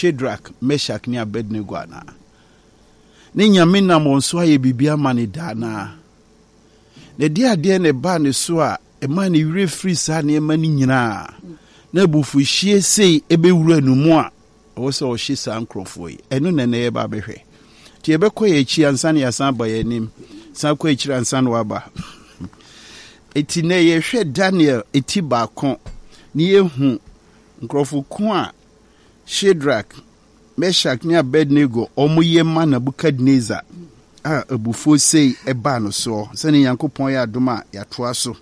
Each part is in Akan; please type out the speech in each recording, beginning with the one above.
Shadrach, Meshach ne Abednego ana. Ne nyame nam wonso aye bibia mane dana. Ne dia de ne ba ne so a e ma ne wire free sa ne ma ni nyina. Na bufu hie sei ebewura numu a wo se o hye sa nkrofo yi. Eno ne ne ba behwe. Ti ebekọ ye chi ansa ne yasan ba yanim. San ko echira ansa no aba. Eti ne ye hwe Daniel eti ba kon ni ehu nkrofo ko a Shadrach, Meshach ne Abednego omuye ma Nebukadnezar a abufo sei eba no so sene Yankopon ya adoma ya toa so.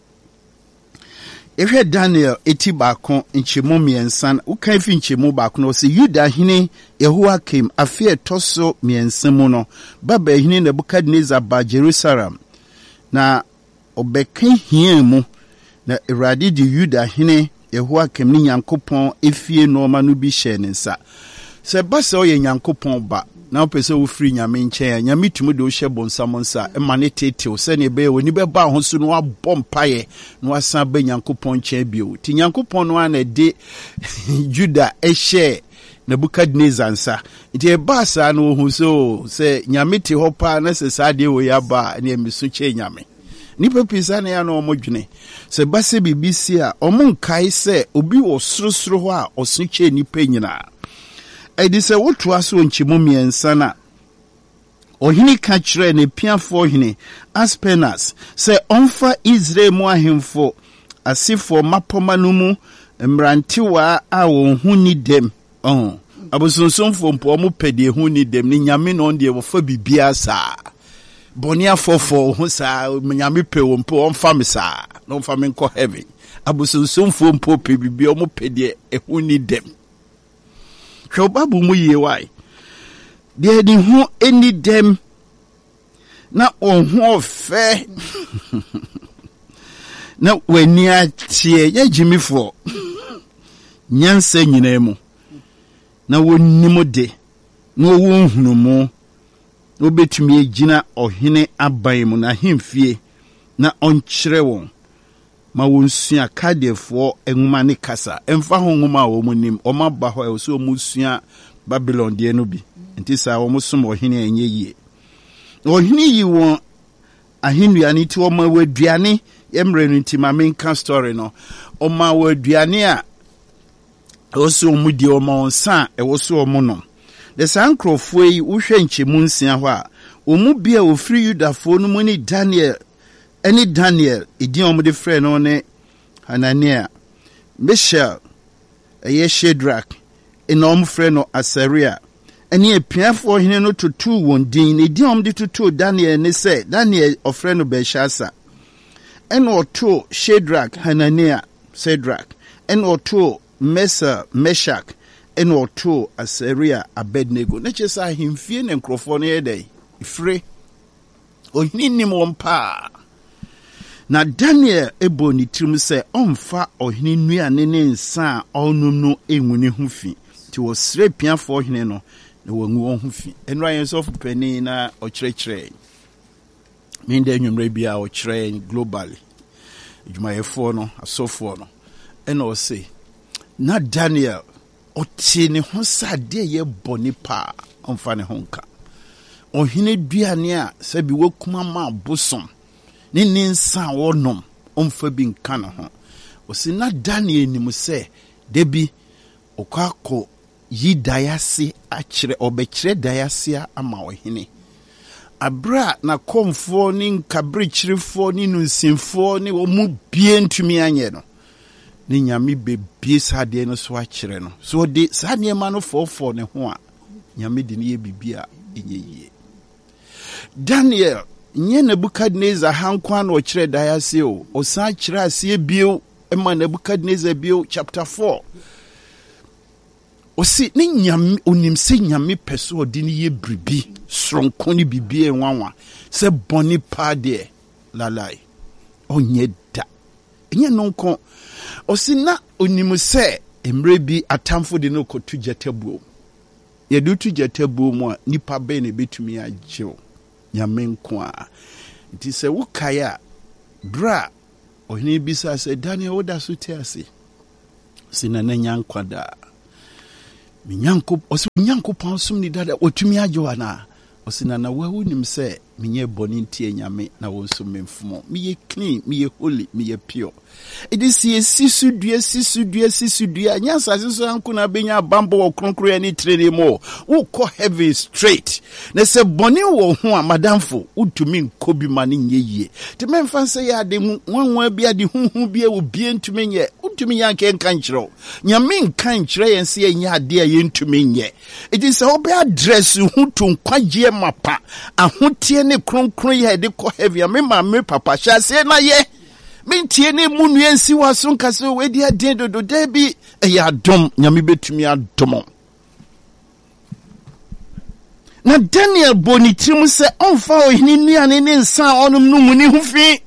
Ehwe Daniel eti ba kon nchemu miensan ukan fi nchemu ba kon se Yuda hene Yehoiakim afi etoso miensan mu no baba hene Nebukadnezar ba Jerusalem na obekan hia mu na Awurade di Yuda hene Yehoiakim ni Yankopon efie no ma no bi hye ne nsa. Se ba se o ye Yankopon ba na opese wo free nyame nchen nyame tumu de o hye bonsam nsa e ma ne tete se ne be woni be ba ho so no abom paye no asan ba Yankopon nchen bio ti Yankopon no ana de Juda e hye Nebukadnezar nsa nti e ba sa no hu so se nyame te ho pa na se sa de wo ya ba ne emisu che nyame nipa pisa na ya no omodwene se base bibisi a omunkai se obi wo sorosoro ho a osuche nipa nyina edi se woto aso nchimo miensa na ohini ka kire ne piafo hini Aspenas se onfa Israel mu ahemfo asifo mapoma no mu mrantiwa a won hu ni dem abosonsomfo mpo mu pede hu ni dem ni nyame no de wo fa bibia sa bonia fofo ho sa nyame pe wo mpo onfa me sa no onfa me nko heaven abosonsomfo mpo pe bibia mu pede hu ni dem hwe babu mu ye wai de ni hu eni dem na onhu fe na weni atie ya jimifo nyansa nyina mu na wonnimu de na wonhunu mu obetumi agina ohene aban mu na hemfie na onkyere won ma wonsua kadefo enwuma ne kasa emfa ho nwuma wo munim omaba ho e so musua Babylon de no bi nti sa wo musom ohene enye yie ohene yi won ahenua ni ti wo ma waduane yemre no nti ma menka story no o ma waduane a oso mu di o ma onsa e wo so mo no de sankrofo yi wo hwe nchemu nsia ho a o mu bia ofri Yudafo no mu ni Daniel idi omo de frɛ no ne Hanania Mishael Shadrach enom frɛ no Asaria eni apiafo hene no tutu won din idi omo de tutu Daniel ne sɛ Daniel ofrɛ no Belshazzar eno oto Shadrach Hanania Shadrach eno oto Meshach eno oto Asaria Abednego na chesa himfie ne nkrofo no yedai ifre ohini won pa na Daniel ebo ni tirim se onfa ohini nuane ne nsa onum no enwune ho fi ti wo sre piafo ohini no na wangu won ho fi enra yen so pani na okyerɛkyerɛ minde nwumre bia okyerɛ globally jumayefo no asofo no ena o se na Daniel oti ne ho sade ye boni pa onfa ne honka ohini duane a sabi wakuma ma bosom ni ninsa wonom onfa bi nka na ho osi na Daniel ni mu se debi okako yi dayase akire obekire dayase ama ohini abra na komfo ni nkabrichirifo ni nunsimfo ni omu bie ntumi anye no ni nyame bebie sade no so akire no so de sade ma no fofo ne ho a nyame de ne ye bibia enye Daniel nye Nebukadnezar hankwa na okire dayase o san kire ase bio ema Nebukadnezar bio chapter 4 osi ni nyame onimse nyame peso odi ni ye bribi sronko ni bibie enwanwa se boni pa de lalai onye da enye nonko osi na onimse emre bi atamfo de no kotu jetabuo ye du tu jetabuo mu a nipa be na betumi agyew nyame nko a nti se wukaya bra ohini bisa se Daniel woda so te ase sina na nyankwada Nyanko pansum ni dada otumi ajoana osinana wawu nim se menye boni ntie nyame na wonsum memfumo miye clean miye holy miye pure edisi sisudua nyansa siso anko na benya bambo okronkro ani trene mo wo ko heavy straight na se boni wo ho a madamfo utumi nkobi mane nyeye te memfa se ya de nwanwa bia de huhu bia wo bia ntumi nye utumi yanke nkankyero nyame nkankyere yense yenya ade a yentumi nye edisi obe address hu to nkwaje mapa ahotie ne kronkron ye de ko heavy me papa hyase na ye mentie ne mu nuansi waso nkase we di adin dodo da bi ya dom nyame betumi adom na Daniel bonitrim se onfa ohini nuane ne nsa onum no mu ni hufi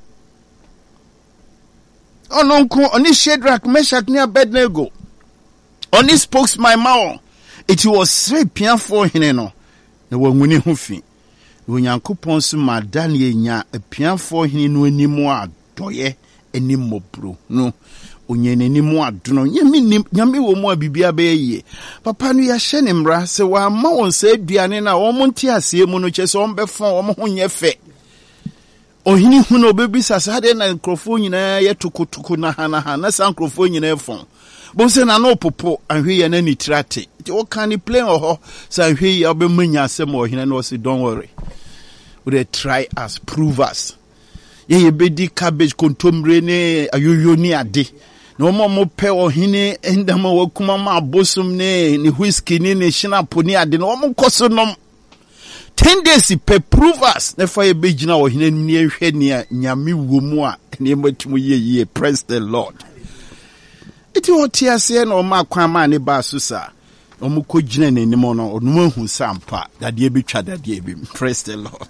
ononko oni Shadrach Meshach ne Abednego oni spokes my mouth it was straight pian for hine no na wanguni hufi Onyankopon so ma Daniel nya apianfo hene no animu adoye animobro no onye nanimu adono nyame wo mu abibia beye papa no ya hye ne mra se wa ma won se aduane na wo monte ase mu no kyese won befon wo ho nye fe ohini hu no bebisa sade na nkrofo nyina ye tukutuku na hana na san nkrofo nyina efon bo se na no popo ahwe ye na ni trate ti wo kan ni plane oho sa ahwe ye obemanya asem ohina na o se don't worry we try us prove us ye bedi cabbage kontomre ne ayoyo ni ade na mo pe ohine endama wakuma ma abosum ne whisky ne shinapo ni ade na mo koso nom 10 days pe prove us na fa ye begina ohine ni ehwe ne nyame womu a ne matumu ye praise the Lord iti otiase na o ma kwan ma ne ba so sa o mo ko gina n'anim no onum ahu sampa dade betwa dade bi praise the Lord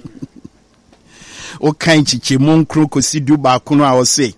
o kan chiche monkro kosidu ba kono a o se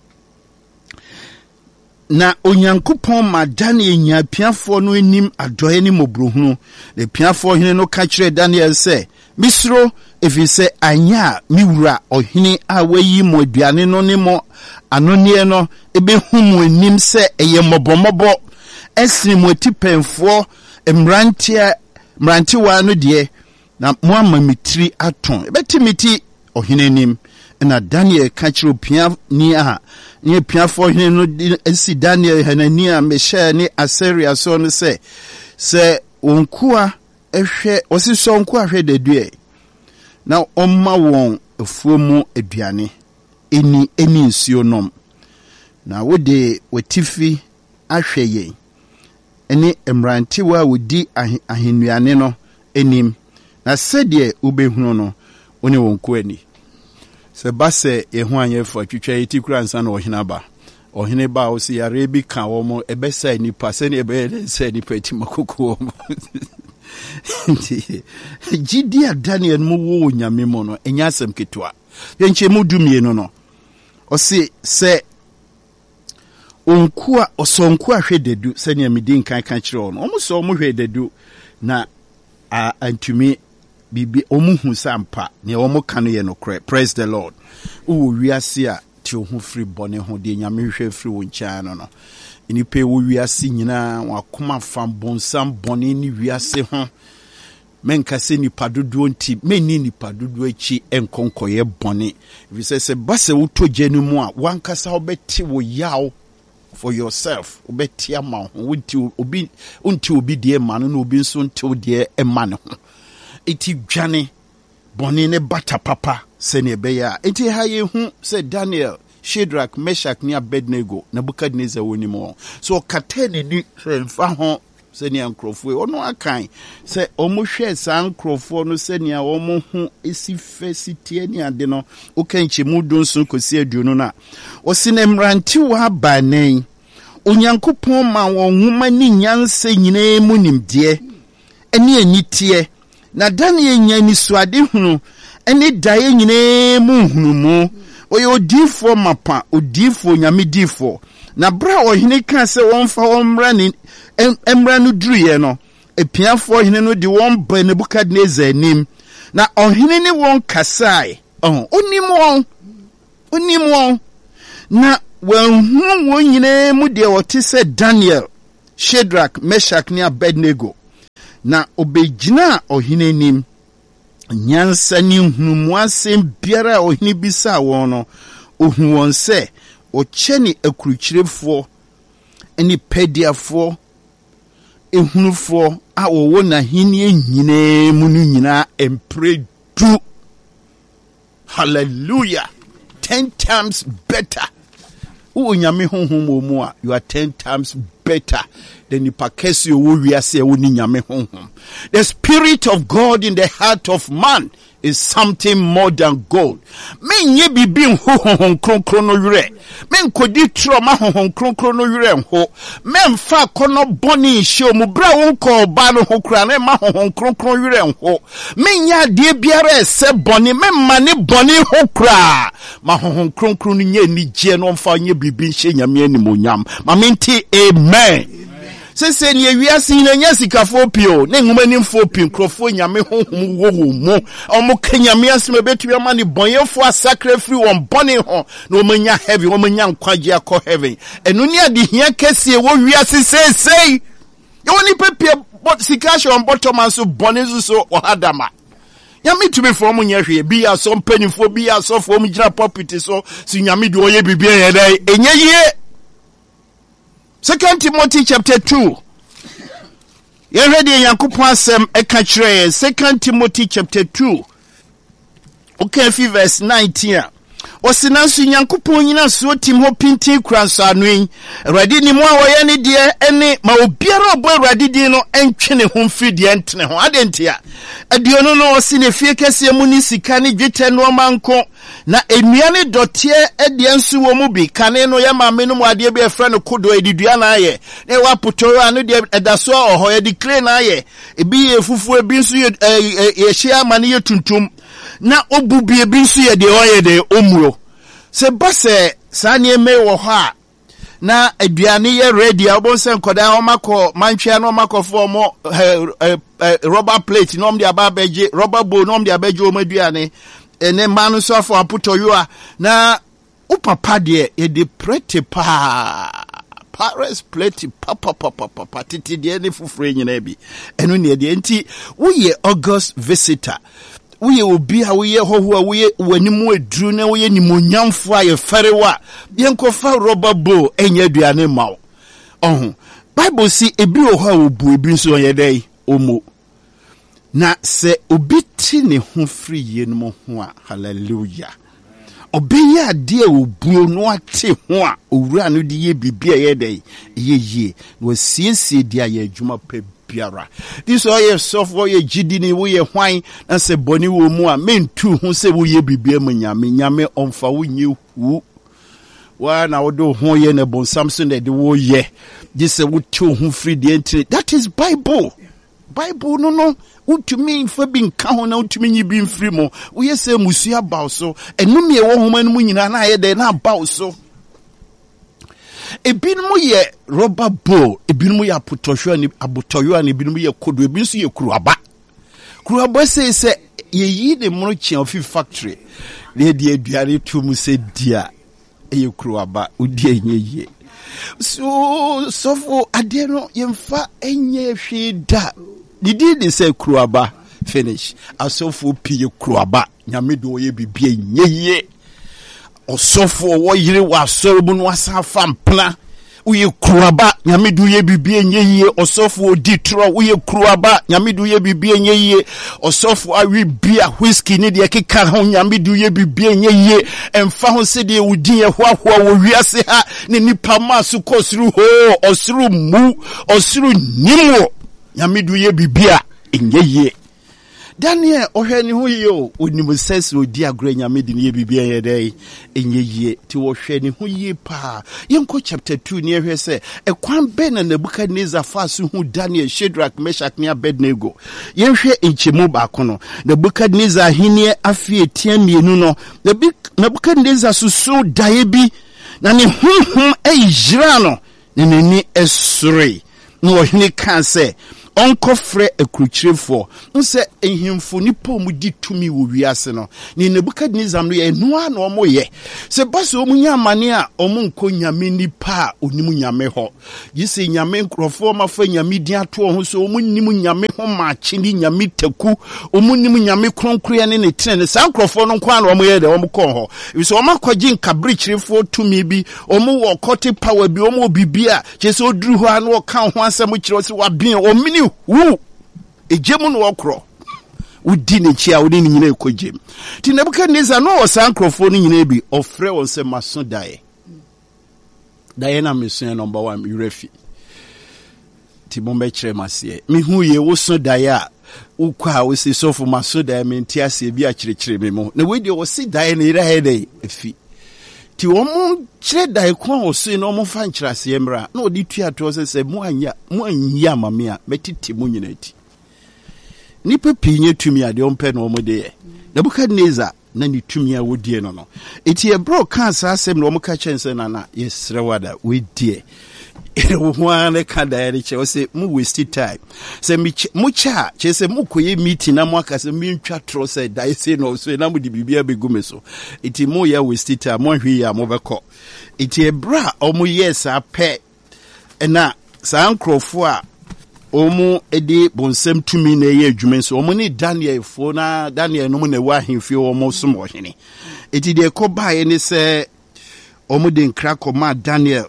na Onyankopon ma Daniel nya piafo no anim adoye ni mobrohunu le piafo hene no ka kire Daniel se misro efise anya miwura ohene a wayi mo aduane no ne mo anone no ebehumu anim se eye mobomobo esini mo tipenfo mranti wa no de na mo amamitri aton ebetimiti ohene nim na Daniel ka kire pia ni a ni piafo hene no esi Daniel Hanania Mishael ni Asaria so no se onkua ehwe osiso onkua hwe dedue na omma won efuomu aduane eni nsuo nom na wode watifi ahwe ye eni emranti wa wodi ahenuane no enim na sede ubehunu no oni wonku ani se base ehu anyefo twitwa yiti kura nsa na ohina ba ohine ba o si yare bi ka wo mo ebesa nipa se ne ebe se nipa ti makoko Gidia Daniel mu wo nyame mo no enya asem ketwa yenche mu dumie no o si se osonku ahwe dedu se ne amidi nkan kan kire no o mu so mu hwe dedu na antumi bibi omuhu sampa ne omu kanu ye no kre praise the Lord wo wiase a ti ohu free bone ho de nyame hwe free wo ncha no inipe wo wiase nyina wakoma fam bonsam bone ni wiase ho menka se ni padodo nti menni ni padodo achi enkonkoye bone if se base wo tojenu mu a wankasa obeti wo yaw for yourself obeti ama ho unti obi de ma no obi nso nti de ema ne ho iti dwane bone ne bata papa se ne beya iti ha ye hu se Daniel Shadrach Meshach ni Abednego Nebukadnezar woni mo so katene ni se mfa ho se ne ankrofo ono akan se omohwe sa ankrofo no se ne omo hu esife sitie ni ade no okanchi mudun so kosi aduno na o sinemranti wa banen Onyankopon ma won huma ni nyanse nyina mu nimde eni anitie na Daniel nya ni suade hunu eni dae nyina mu hunu mu oye odifo mapa odifo nyame difo na bra ohene kan se wonfa wonmra ni emra no duruye no epiafo ohene no de won ba Nebukadnezar nim na ohene ni won kasai onimo na won nyina mu de wote se Daniel Shadrach, Meshach ne Abednego na obegyina ohine nim nyansa ni hunumu asem biara ohine bisa won no ohu won se ocheni akurukyirefo eni pediafo ehunufo a wowo na hini nyina mu no nyina empredu. Hallelujah. 10 times better. Unyame honhom omu a you are 10 times better than the pakesi wo wiase wo ni nyame honhom. The spirit of God in the heart of man is something more than gold. Men ye bibi honhom kronkron no yure. Men kodi tro ma honhom kronkron no yure ho. Men fa kono boni hye mu bra won ko ba no ho kra na ma honhom kronkron yure ho. Men ya de biara se boni men mane boni ho kra. Ma honhom kronkron no nye ni je no mfa nye bibi hye nyame animonyam. Ma menti amen. Sese ni ewiase ina nya sikafo pio ne ngumani mfo pin krofo nyame honhom wo mu omo kanyame asem betu ya mani bonyefo asakra free won bone ho na omanya heaven omanya nkwaje akọ heaven enu ni ade hia kese wo wiase sesei ye woni pepie sikasho on bottom so bone so ohadama nyame tumi fo mo nya hwe bi ya so mpanifo bi ya so fo mo gina property so si nyame de oye bibia ye dai enye ye. 2 Timothy chapter 2. You ready Yankopon asem eka kire 2 Timothy chapter 2. Okay, verse 19. Osinansu Yankopon nyina so tim ho pintin kranso anwen. Awurade ni mo a woye ne de ene ma obiara obo awurade din no entwene ho mfidi entene ho adentia. Adiono no osine fie kese mu ni sika ne dwetɛ no manko na enuane dotie ediansu wo mu bi kane no ya maame no mu ade bi efra no kodo edidua na aye na wa potoro anu de edaso oho ya declare na aye ebi efufu ebi nsu ye hia mane ye tuntum na obubie bi nsu ye de oye de omuro se base sane eme wo ho a na aduane ye ready obonse nkoda ho makọ manhwea no makọfo mo rubber plate no mde ababeje rubber bowl no mde abeje o maduane ene manu so afọ aputoyo a na upapa de e de prete pa Paris plate papa titi de ne fufure nyina bi eno ne de enti wo ye August visitor uye obi a uye hoho a uye wanimu edru na uye nimonyamfo a yeferewa yenkofa rubber bowl enye aduane mawo Bible si ebi oho a obu ebi nso ye dai omo na se obi ti ne ho free ye no ho a hallelujah obi ya de obu no ate ho a owura no de ye bibia ye dai ye no siesie dia ye adwuma pe biara this all ye sofo ye gidi ni wo ye hwan na se boni wo mu a mentu ho se wo ye bibia mu nyame onfa wo nyi hu wa na wo do ho ye na bon samson de wo ye this wo tu ho free the entry that is Bible no utumi mfa bi nka ho na utumi nyi bi mfiri mo wo ye se musua baw so enum ye wo homa no mu nyina na ye de na baw so ebinmu ye rubber bowl ebinmu ye abotohwe ani ebinmu ye kodo ebinsu ye kuruaba se ye yi de mono chia ofi factory le de aduare tumu se dia ye kuruaba odi enye so for ade no ye mfa enye hwe da didi se kuruaba finish asofo pie kuruaba nyame do ye bibie enye osofo wo yire wa sorobu no asafa mpla uye kuruaba nyame do ye bibie enye osofo odi tro uye kuruaba nyame do ye bibie enye osofo awi bia whisky ne de keka ho nyame do ye bibie enye emfa ho se de udi ye hoahoa wo wiase ha ne nipa maso kosuru ho osuru mu osuru nyimo nyame do ye bibia enye Daniel ohwani hu yo onimusese odi agro nyame de ne bibia ye dai enye ti wo hwani hu yi pa yenko chapter 2 ne ehwe se ekwan be na Nebukadnezar fasu hu Daniel Shadrach Meshach ne Abednego yenhwe enchemu ba kono Nebukadnezar hini afie tiamienu no Nebukadnezar susu dae bi na ne honhom ejira no ne nani esore no ohwani kan se onko frɛ akrukyerefo nse ehimfo nipa mu di tumi wo wiase no ni Nebukadnezar no ye noa na omo ye se baso omu nya amane a omo nko nyame nipa onimu nyame ho yise nyame nkrofo mafa nyame di ato ho so omu nimu nyame ho maachi ni nyame taku omu nimu nyame kronkroya ne tene sa nkrofo no nko na omo ye de omo kɔ ho so omo akɔgye nkabrikyerefo tumi bi omo wo kote power bi omo bibia kyese oduru ho an wo kan ho asɛm kyerɛ se wabin omini wu ejemu no okro udi ne chia udi ne nyina ekɔgye ti Nebukadnezar no osan nkrofo no nyina bi ofrɛ won se maso dae na meso number 1 yurefi ti bombe kyerɛ masie me hu ye wo so dae a ukwa wo se sofo maso dae me ntia se bi a kyerɛkyerɛ me mo na we de wo se dae ne ira hede efi ti wo mo kyerɛ dae kwa wo so no mo fa nkyerɛse emra na odi tua to se mo anya amame a metiti mo nyina ti nipa pinye tumi ade ompe no mo de Nebukadnezar na ni tumi a wodie no eti e bro kan sa asem no mo ka kyense na yesre wada we die wo wane ka dae che o se mo waste time se mo cha che se mo koye meeting na mo aka se mi ntwa tro se dae se no so na mo di bibia begume so eti mo ya waste time mo hwe ya mo bekɔ eti e bra o mo yes apɛ na sa nkrofo a omu edi bonsem tumi na ye adwumen so omu ni Daniel fo na Daniel no mu na wa hemfie omu som ohene eti de koba ye ni se omu de nkra koma Daniel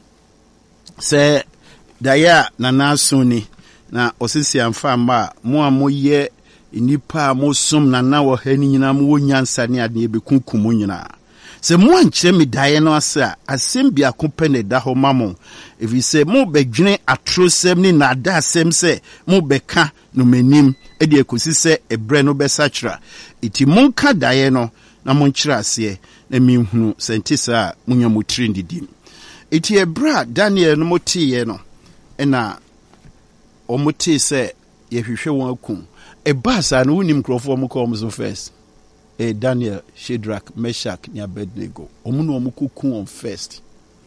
se daya na naso ni na osisi amfa ma mo amoye nipa mo som na na wo ha ni nyina mo nyansa ne ade be kunkum nyina se mo ankyere mi dae no asa asem bia kopene da ho mamo efi se mo bedwene atrosem ni na da asem se mo beka no manim e de ekosi se ebre no besachra iti mo ka dae no na mo nkyere ase na minhunu sentisa munya mo trendidim iti ebra Daniel no motiye no na omotie se yehwehwe won akum ebasa no unim krofo mo kom so first Daniel, Shadrach, Meshach, ni Abednego. Omuno omukuku on first.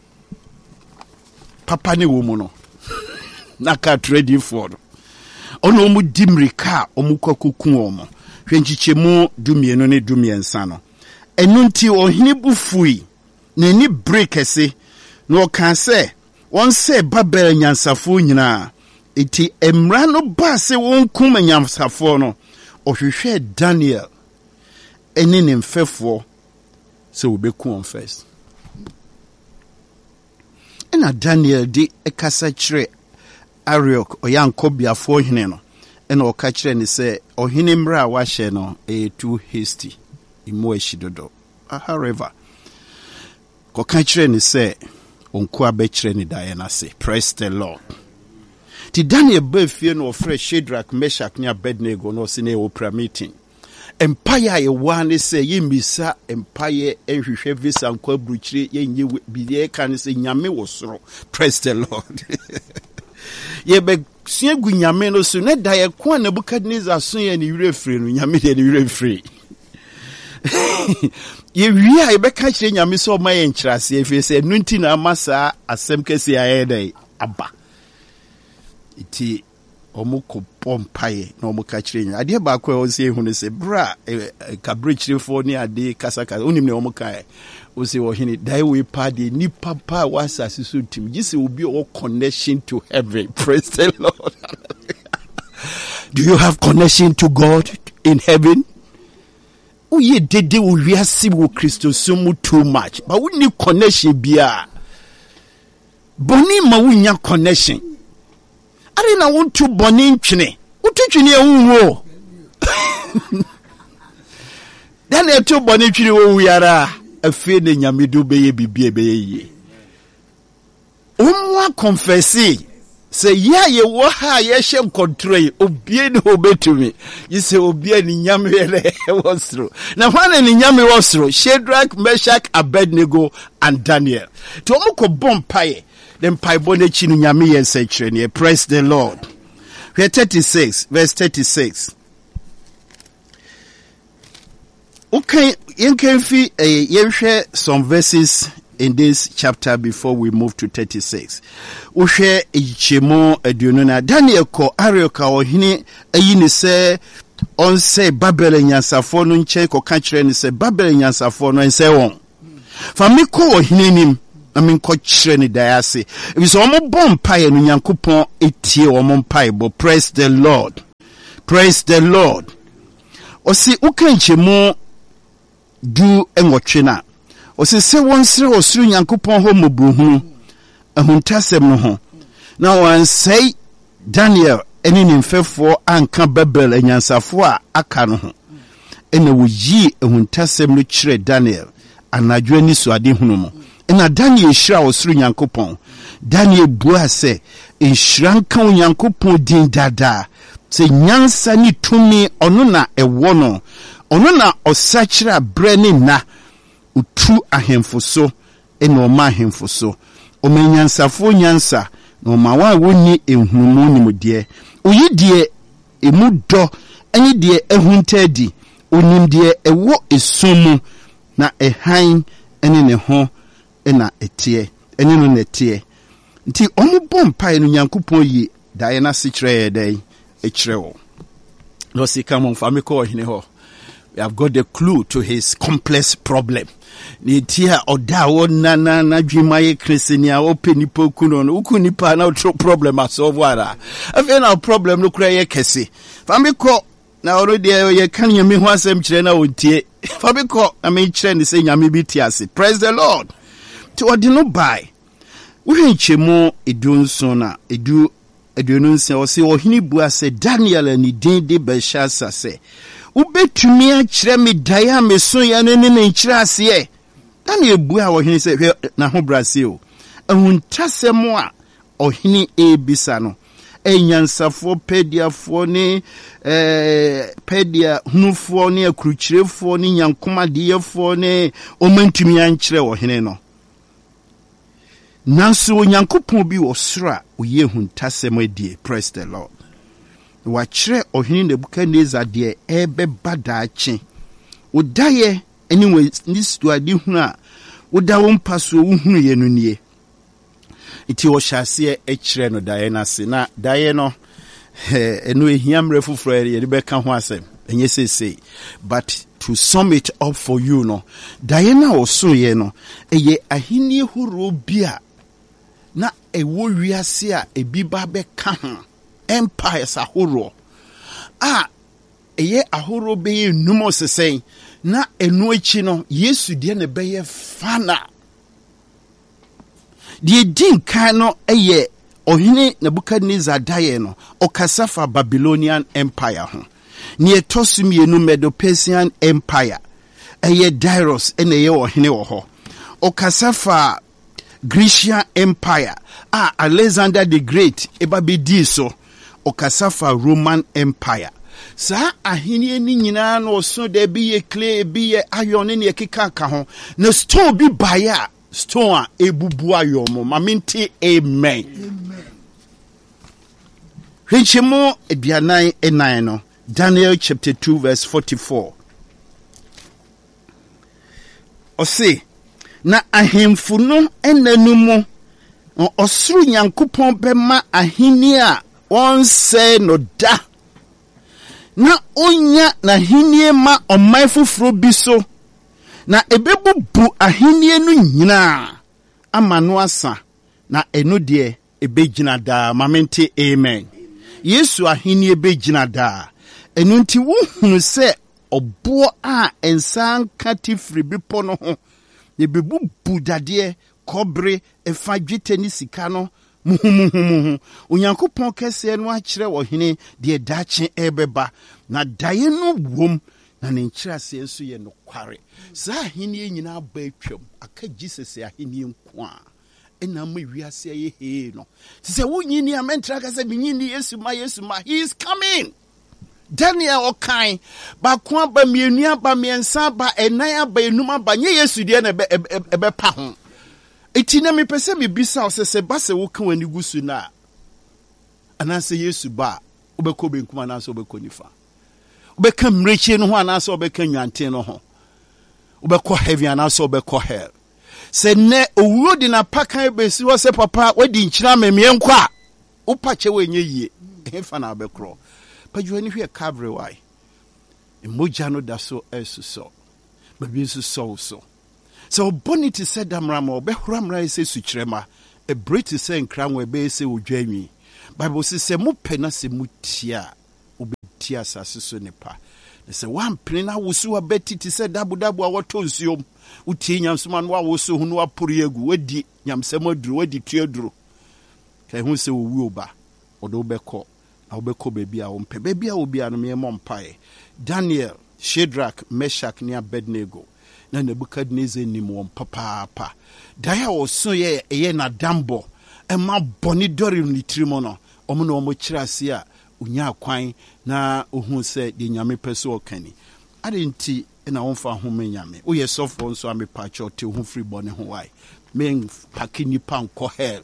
Papa ni womuno. Naka ready for. Ono omu dimrika omukuku omo. Hwenchichemu dumienu ne dumiensa no. Enunti ohini bufui. Ne ni break ese. No kan se. Won se Babel nyansafo nyina. Iti emra no ba se won kum nyansafo no. Ohwehwe Daniel. Eni ne mfefo se obeku on first. Ena Daniel di ekasa kyerɛ Ariok oyankobiafo hene no. Ena oka kyerɛ ne se ohene mra a wahyɛ no too hasty. Imo ehyidodo. However, koka kyerɛ ne se onko abekyerɛ ne dae na se. Praise the Lord. Ti Daniel ba fie no ofre Shadrach, Meshach ne Abednego no se ne opera meeting. Empire ye wane se ye misa empire enhwehwe visa nkwa bruchire ye nye biye kan se nyame wo soro. Praise the Lord. Ye be suegu nyame no so ne da ye kwa Nebukadnezar so ye ne wire free no nyame de ne wire free. Ye wi a be ka kire nyame so ma ye nkyerase efe se nunti na amasa asem kese aye dai aba. Iti omuko pompaye na omuka kyerenya ade ba kwa o se ehunu se bra kabrichirefo ni ade kasaka onim ne omuka o se wo hini dai we party ni papa wasase so tim gise obi o connection to heaven. Praise the Lord. Do you have connection to God in heaven? Uye dede o wiase wo Kristo so mu too much but we need connection bia boni ma wunya connection. Ari na wontu boni ntwene. Wotu twene ewuwo. Dan etu boni twene wo yara afie ne nyamedu beye bibie beye yi. Umwa confessi se ya ye wo ha ye hye nkontrol obie ne obetumi. Yise obie ni nyame ele wosro. Na hwana ni nyame wosro Shadrach, Meshach, Abednego and Daniel. To omko bompaye. Then paibone chinu nyame yense kyerɛ. Praise the Lord. Verse 36, verse 36. Okay, yenkenfi yenhwɛ some verses in this chapter before we move to 36. Uhwe ichemo aduonuna Daniel ko Arioka ohini ayini se on say Babel nyansafo no nche ko ka kire ni se Babel nyansafo no ense won. Fa me ko ohini nim na me ko kire ni dayase. Ebi so omo bom pae no Nyankopon etie omo pae bo. Praise the Lord. Praise the Lord. Osi ukanchemo du enwotwe na osi se wonsre osuru Nyankopon ho mobruhu ahuntasem no ho na wan say Daniel eni nimfefo anka Babel anyansafo a aka no ho ena woyi ahuntasem no kire Daniel anadwo ani so ade hunu mo ena Daniel hira osuru Nyankopon Daniel bua se enhranka Nyankopon din dada se nyansa ni tumi ono na ewo no ono na osachira breni na utu ahemfo so ena oma ahemfo so omanyansafo nyansa na omawa woni ehunmu nimde oyidie emudo eni die ehuntadi onimde ewo esumu na ehan eni ne ho ena etie eni no netie nti omubom pai no Nyankopon yi dae na sikire dai ekrewo no sikamon famiko hine ho. We have got the clue to his complex problem. Ni tia oda wona na dwemaye kristenia openipo kuno no ukunipa na utro problem asolve wara. Afi na problem no kura ye kese. Famiko na already ye kan yemi ho asem kire na ontie. Famiko na me kire ni se nyame bi tiase. Praise the Lord. To odino buy. Uhenchemu edunso na edu edununse o se ohini bua se Daniel ani din de Belshazzar se ubetumi a kire me daya me so ya ne nkire ase Daniel bua ohini se na ho brase o ahuntasem a ohini ebisa no enyansafo pediafo ne pedia hunufo ne akruchirefo ne nyankomadeyefo ne omantumi a nkire ohini no nanso Nyankopon bi osra oye huntasem adie. Praise the Lord. Wa kire ohini Nebukadnezar de ebe badaache odaye anyway this to adi hunu a oda wo mpaso wo hunu ye no nie iti wo hyase e kire no daye na se na daye no eno ehiamre fufuro ye de beka ho asem enye sese but to sum it up for you no daye na oso ye no eye ahini horo bia na ewo wiase a ebi ba beka ho empires ahoro eye ahoro be numo sesen na enu echi no Yesu de ne beye fana de din kan no eye ohini Nebukadnezar daye no okasafa Babylonian empire ho ne etosumi enu Medo-Persian empire eye Darius ene ye ohini wo ho okasafa Grecian empire Alexander the Great ebabedi so okasafa Roman empire sa ahini ni nyina no so de bi ye clay bi ye iron ne ekeka ka ho na stone bi baya stone a ebubu ayomo mamenti amen Hwechemo eduanan enan no Daniel chapter 2 verse 44 ose na ahemfu no enanumu osuru Nyankopon bema ahini a onse no da na onya na hinie ma omai fufuro bi so na ebebubu ahini no nyina amano asa na eno de ebegyina da mamenti amen Yesu ahini ebegyina da eno nti wo hunu se obo a ensan katifri bipo no ho ebebubu dade kobre efadwete ni sika no muhumuhumu Onyankopon kese no akire wo hene de dache ebeba na daye no wom na ne nkyirase enso ye no kware sa hene nyina ba atwam aka Jesus ya hene nko a ena ma wiase ye he no se wonyini amentra ka se binyini Yesu ma he is coming. Daniel okai ba kwa ba mienu aba miensa ba enan aba enum aba nye Yesu de na ebe pa ho eti na me pese me bisa se ba se wo kan wani gusu na anase Yesu ba obekọ benkum anase obekọ nifa obeka mreche no ho anase obeka nwanten no ho obekọ heaven anase obekọ hell Se ne owuo di na pakan besi wo se papa wadi nkyira memie nkɔ a upa che wenye yie hefa na abekro padwo ani hwe Calvary why emoja no da so esuso babi nsuso so so bonity said damrama obehramra se sukyerema e briti se nkranwe be se odwanwi Bible se mo pena se mutia obetia asase so nepa se wan pena wosu abeti ti se dabu a woto nsuom utie nyamsoma no awoso hu no apori egu wadi nyamsem aduru wadi tuaduru kai hu se owu oba odo beko na obeko bebi a ompe bebi a obi anu me mompae Daniel, Shadrach, Meshach ni Abednego na Nebukadnezar ni mo papa daya oso ye na dambo e ma boni dori ni trimo no omo na omo kirase a unya kwan na ohun se de nyame pese okani adenti na wonfa home nyame wo ye sofo nso amepa cho te hu free bone ho wai men pakini panko hell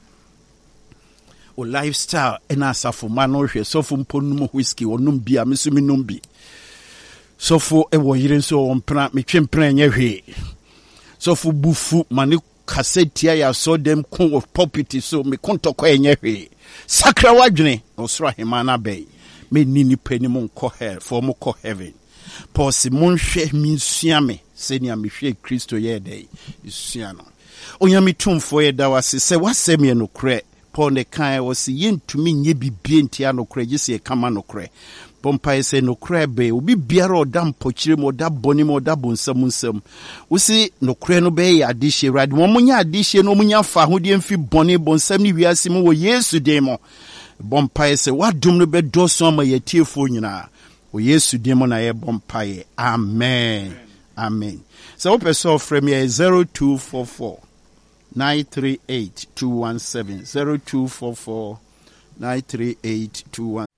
o lifestyle ena asafo ma no hwe sofo mponum whiskey wonum bia mesumi numbi sofo e wo yire nso wompra metwempra nya hwe sofo bufu mane kasetia ya so dem kun of property so me kontokwa nya hwe sakra wadwene osro hemana bay me nini pani mo nko hell for mo ko heaven Posi monhwe minsuame senia mehwe Kristo ye dey isua no onyame tumfo ye da wase se wasem ye no kre Paul ne kan wase yentumi nye bibie ntia no kre gise kama no kre pompa se no kre be obi biara oda mpokyire mo da boni mo da bonsam usi no kre no be ya adihye rade mo munya adihye no munya fa hodie mfi boni bonsam ni wiase mo wo Yesu demo pompa se wadum no be doso ma yetiefo nyina o Yesu demo na ye bompaye amen amen so person from here 0244 938 217 0244 938 217